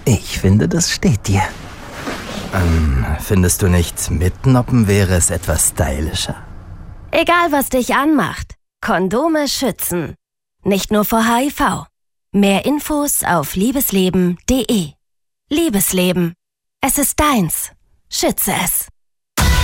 Ich finde, das steht dir. Findest du nicht, mitnoppen wäre es etwas stylischer? Egal, was dich anmacht. Kondome schützen. Nicht nur vor HIV. Mehr Infos auf liebesleben.de. Liebesleben. Es ist deins. Schütze es.